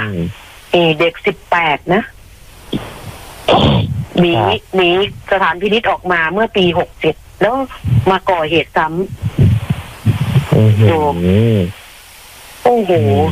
เด็ก18นะหนีสถานพินิจออกมาเมื่อปี67แล้วมาก่อเหตุซ้ำโอ้โห